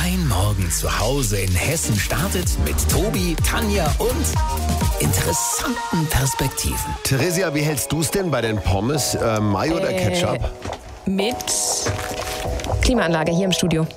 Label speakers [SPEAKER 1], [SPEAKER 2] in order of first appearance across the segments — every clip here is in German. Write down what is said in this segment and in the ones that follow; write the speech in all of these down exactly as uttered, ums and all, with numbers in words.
[SPEAKER 1] Dein Morgen zu Hause in Hessen startet mit Tobi, Tanja und interessanten Perspektiven.
[SPEAKER 2] Theresia, wie hältst du es denn bei den Pommes? Äh, Mayo oder
[SPEAKER 3] Äh,
[SPEAKER 2] Ketchup?
[SPEAKER 3] Mit Klimaanlage hier im Studio.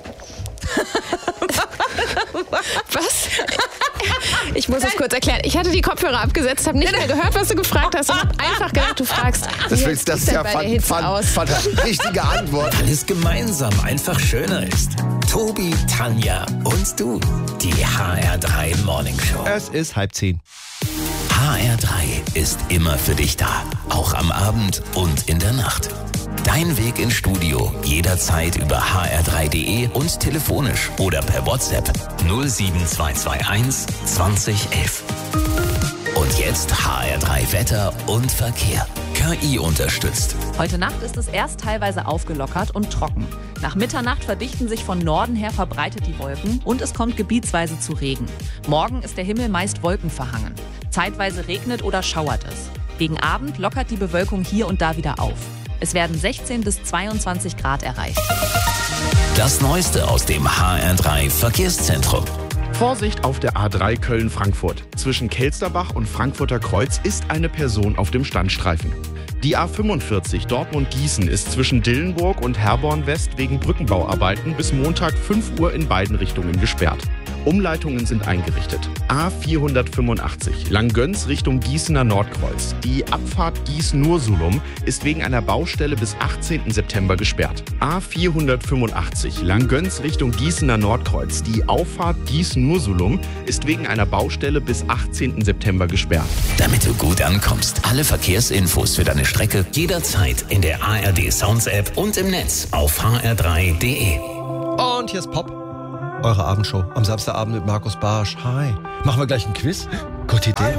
[SPEAKER 3] Was? Ich muss es kurz erklären. Ich hatte die Kopfhörer abgesetzt, habe nicht mehr gehört, was du gefragt hast und habe einfach gedacht, du fragst.
[SPEAKER 2] Das,
[SPEAKER 3] wie
[SPEAKER 2] willst, das
[SPEAKER 3] sieht's
[SPEAKER 2] ist
[SPEAKER 3] denn
[SPEAKER 2] ja
[SPEAKER 3] bei der
[SPEAKER 2] fan,
[SPEAKER 3] Hitze
[SPEAKER 2] fan,
[SPEAKER 3] aus?
[SPEAKER 2] fan, richtige Antwort.
[SPEAKER 1] Weil es gemeinsam einfach schöner ist. Tobi, Tanja und du. Die H R drei Morning Show.
[SPEAKER 4] Es ist halb zehn.
[SPEAKER 1] H R drei ist immer für dich da. Auch am Abend und in der Nacht. Dein Weg ins Studio jederzeit über h r drei punkt d e und telefonisch oder per WhatsApp null sieben zwei zwei eins zwanzig elf. Und jetzt H R drei Wetter und Verkehr. K I unterstützt.
[SPEAKER 5] Heute Nacht ist es erst teilweise aufgelockert und trocken. Nach Mitternacht verdichten sich von Norden her verbreitet die Wolken und es kommt gebietsweise zu Regen. Morgen ist der Himmel meist wolkenverhangen. Zeitweise regnet oder schauert es. Gegen Abend lockert die Bewölkung hier und da wieder auf. Es werden sechzehn bis zweiundzwanzig Grad erreicht.
[SPEAKER 1] Das Neueste aus dem H R drei Verkehrszentrum.
[SPEAKER 4] Vorsicht auf der A drei Köln-Frankfurt. Zwischen Kelsterbach und Frankfurter Kreuz ist eine Person auf dem Standstreifen. Die A fünfundvierzig Dortmund-Gießen ist zwischen Dillenburg und Herborn West wegen Brückenbauarbeiten bis Montag fünf Uhr in beiden Richtungen gesperrt. Umleitungen sind eingerichtet. A vierhundertfünfundachtzig Langgöns Richtung Gießener Nordkreuz. Die Abfahrt Gieß-Nursulum ist wegen einer Baustelle bis achtzehnten September gesperrt. A vierhundertfünfundachtzig Langgöns Richtung Gießener Nordkreuz. Die Auffahrt Gieß-Nursulum ist wegen einer Baustelle bis achtzehnten September gesperrt.
[SPEAKER 1] Damit du gut ankommst. Alle Verkehrsinfos für deine Strecke jederzeit in der A R D Sounds App und im Netz auf h r drei punkt d e.
[SPEAKER 6] Und hier ist Pop, eure Abendshow am Samstagabend mit Markus Barsch. Hi. Machen wir gleich ein Quiz? Gute Idee.